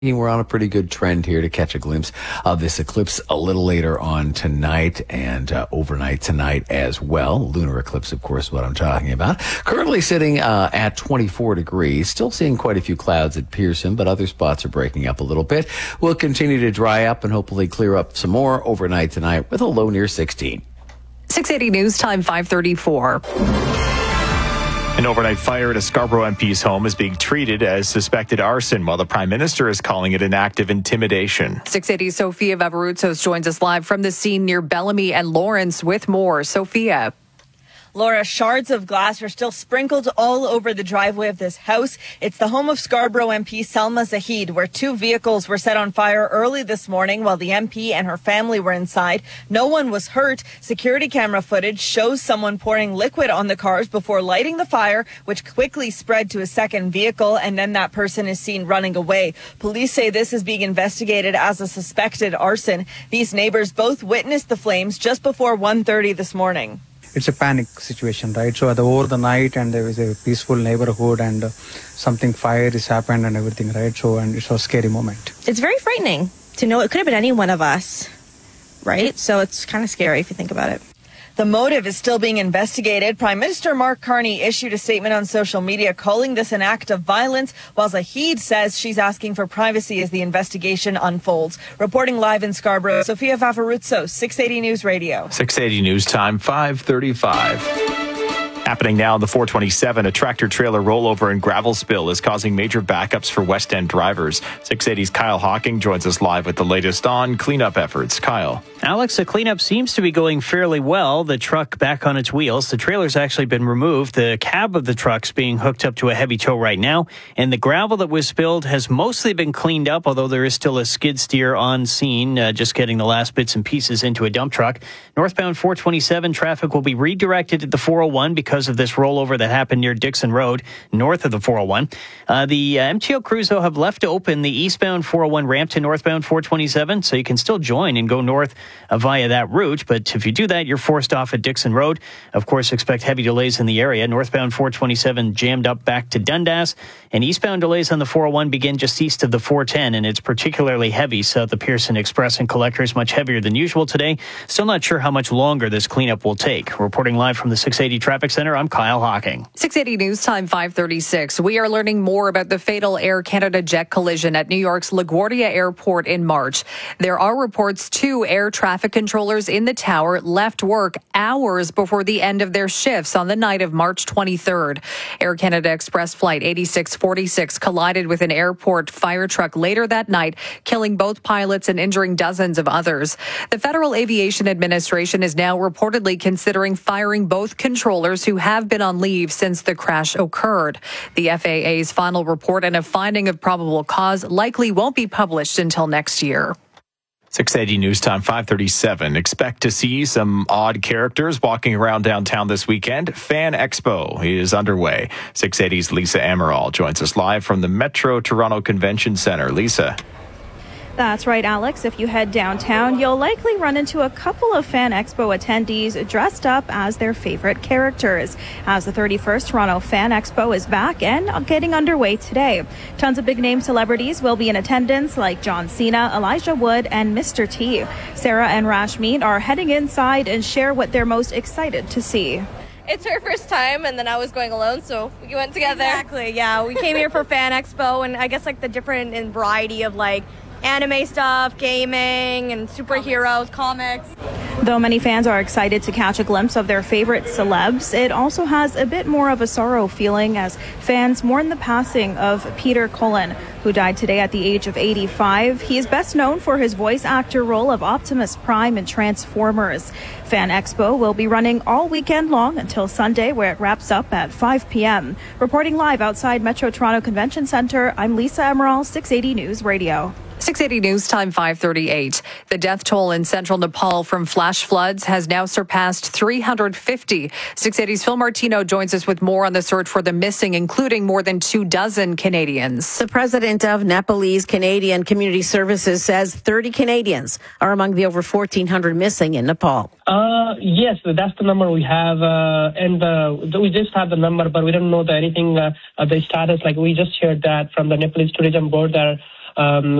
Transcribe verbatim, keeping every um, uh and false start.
We're on a pretty good trend here to catch a glimpse of this eclipse a little later on tonight and uh, overnight tonight as well. Lunar eclipse, of course, is what I'm talking about. Currently sitting uh, at twenty-four degrees. Still seeing quite a few clouds at Pearson, but other spots are breaking up a little bit. We'll continue to dry up and hopefully clear up some more overnight tonight with a low near sixteen. six eighty News Time, five thirty-four. An overnight fire at a Scarborough M P's home is being treated as suspected arson, while the Prime Minister is calling it an act of intimidation. six eighty Sophia Vavarutsos joins us live from the scene near Bellamy and Lawrence with more. Sophia. Laura, shards of glass are still sprinkled all over the driveway of this house. It's the home of Scarborough M P Salma Zahid, where two vehicles were set on fire early this morning while the M P and her family were inside. No one was hurt. Security camera footage shows someone pouring liquid on the cars before lighting the fire, which quickly spread to a second vehicle, and then that person is seen running away. Police say this is being investigated as a suspected arson. These neighbors both witnessed the flames just before one thirty this morning. It's a panic situation, right? So over the night, and there was a peaceful neighborhood, and uh, something fire has happened and everything, right? So, and it's a scary moment. It's very frightening to know it could have been any one of us, right? So it's kind of scary if you think about it. The motive is still being investigated. Prime Minister Mark Carney issued a statement on social media calling this an act of violence, while Zahid says she's asking for privacy as the investigation unfolds. Reporting live in Scarborough, Sophia Vavarutsos, six eighty News Radio. six eighty News Time, five thirty-five. Happening now on the four twenty-seven, a tractor-trailer rollover and gravel spill is causing major backups for West End drivers. six eighty's Kyle Hawking joins us live with the latest on cleanup efforts. Kyle. Alex, the cleanup seems to be going fairly well. The truck back on its wheels. The trailer's actually been removed. The cab of the truck's being hooked up to a heavy tow right now. And the gravel that was spilled has mostly been cleaned up, although there is still a skid steer on scene, uh, just getting the last bits and pieces into a dump truck. Northbound four twenty-seven traffic will be redirected to the four oh one because of this rollover that happened near Dixon Road, north of the four oh one. Uh, the uh, M T O crews, though, have left open the eastbound four oh one ramp to northbound four twenty-seven, so you can still join and go north uh, via that route. But if you do that, you're forced off at Dixon Road. Of course, expect heavy delays in the area. Northbound four twenty-seven jammed up back to Dundas, and eastbound delays on the four oh one begin just east of the four ten, and it's particularly heavy south of the Pearson Express and Collectors, much heavier than usual today. Still not sure how much longer this cleanup will take. Reporting live from the six eighty Traffic Center, I'm Kyle Hawking. six eighty News Time, five thirty-six. We are learning more about the fatal Air Canada jet collision at New York's LaGuardia Airport in March. There are reports two air traffic controllers in the tower left work hours before the end of their shifts on the night of March twenty-third. Air Canada Express Flight eighty-six forty-six collided with an airport fire truck later that night, killing both pilots and injuring dozens of others. The Federal Aviation Administration is now reportedly considering firing both controllers who have been on leave since the crash occurred. The F A A's final report and a finding of probable cause likely won't be published until next year. six eighty News Time, five thirty-seven. Expect to see some odd characters walking around downtown this weekend. Fan Expo is underway. six eighty's Lisa Amaral joins us live from the Metro Toronto Convention Centre. Lisa. That's right, Alex. If you head downtown, you'll likely run into a couple of Fan Expo attendees dressed up as their favorite characters, as the thirty-first Toronto Fan Expo is back and getting underway today. Tons of big-name celebrities will be in attendance, like John Cena, Elijah Wood, and Mister T. Sarah and Rashmeet are heading inside and share what they're most excited to see. It's her first time, and then I was going alone, so we went together. Exactly, yeah. We came here for Fan Expo, and I guess like the different and variety of like anime stuff, gaming, and superheroes, comics. Though many fans are excited to catch a glimpse of their favorite celebs, it also has a bit more of a sorrow feeling as fans mourn the passing of Peter Cullen, who died today at the age of eighty-five. He is best known for his voice actor role of Optimus Prime in Transformers. Fan Expo will be running all weekend long until Sunday, where it wraps up at five p.m. Reporting live outside Metro Toronto Convention Centre, I'm Lisa Amaral, six eighty News Radio. six eighty News Time, five thirty-eight. The death toll in central Nepal from flash floods has now surpassed three hundred fifty. six eighty's Phil Martino joins us with more on the search for the missing, including more than two dozen Canadians. The president of Nepalese Canadian Community Services says thirty Canadians are among the over fourteen hundred missing in Nepal. Uh, yes, that's the number we have, uh, and uh, we just have the number, but we don't know the anything, uh, the status. Like we just heard that from the Nepalese Tourism Board that Um,